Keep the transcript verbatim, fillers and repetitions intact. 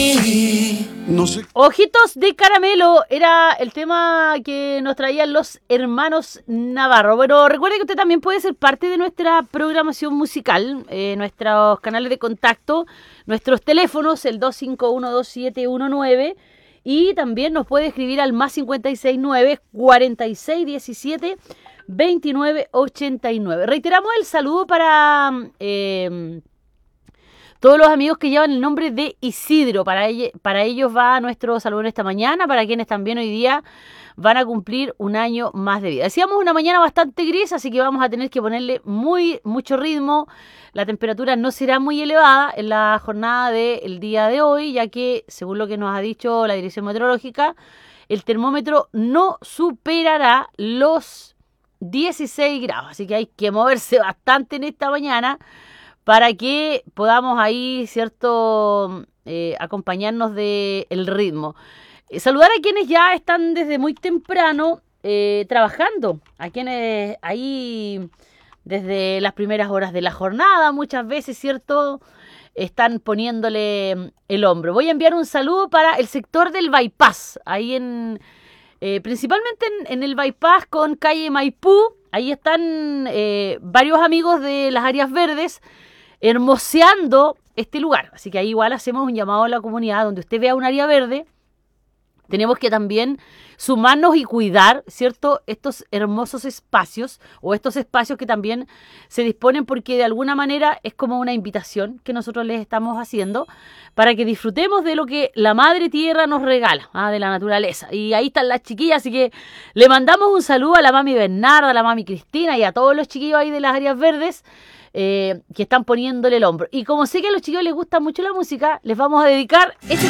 mí. No sé. Ojitos de caramelo era el tema que nos traían los hermanos Navarro. Bueno, recuerde que usted también puede ser parte de nuestra programación musical, eh, nuestros canales de contacto, nuestros teléfonos, el dos cinco uno dos siete uno nueve, y también nos puede escribir al más cincuenta y seis nueve, cuarenta y seis diecisiete, veintinueve ochenta y nueve. Reiteramos el saludo para eh, todos los amigos que llevan el nombre de Isidro. Para, ell- para ellos va nuestro saludo en esta mañana, para quienes también hoy día van a cumplir un año más de vida. Decíamos una mañana bastante gris, así que vamos a tener que ponerle muy mucho ritmo. La temperatura no será muy elevada en la jornada del día de hoy, ya que, según lo que nos ha dicho la Dirección Meteorológica, el termómetro no superará los dieciséis grados. Así que hay que moverse bastante en esta mañana para que podamos ahí, ¿cierto?, eh, acompañarnos del ritmo. Eh, saludar a quienes ya están desde muy temprano eh, trabajando, a quienes ahí desde las primeras horas de la jornada, muchas veces, ¿cierto?, están poniéndole el hombro. Voy a enviar un saludo para el sector del Bypass, ahí en, eh, principalmente en, en el Bypass con calle Maipú. Ahí están eh, varios amigos de las áreas verdes hermoseando este lugar. Así que ahí igual hacemos un llamado a la comunidad, donde usted vea un área verde, tenemos que también sumarnos y cuidar, ¿cierto?, estos hermosos espacios, o estos espacios que también se disponen, porque de alguna manera es como una invitación que nosotros les estamos haciendo para que disfrutemos de lo que la Madre Tierra nos regala, ¿ah?, de la naturaleza. Y ahí están las chiquillas, así que le mandamos un saludo a la mami Bernarda, a la mami Cristina y a todos los chiquillos ahí de las áreas verdes, Eh, que están poniéndole el hombro. Y como sé que a los chicos les gusta mucho la música, les vamos a dedicar este